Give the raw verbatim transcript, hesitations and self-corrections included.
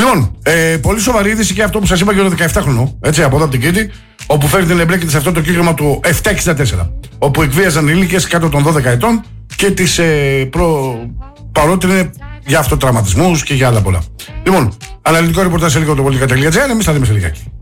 Λοιπόν, ε, πολύ σοβαρή είδηση και αυτό που σας είπα για το δεκαεφτάχρονο, έτσι, από εδώ από την Κρήτη, όπου φέρνει την εμπλέκεται σε αυτό το κύκλωμα του επτακόσια εξήντα τέσσερα. Όπου εκβίαζαν ηλίκες κάτω των δώδεκα ετών και τις ε, προ... παρότρινε για αυτοτραυματισμούς και για άλλα πολλά. Λοιπόν, αναλυτικό ρεπορτάζ σε λίγο το πολιτικά τελεία τζι άρ, εμείς θα δούμε σε λιγάκι.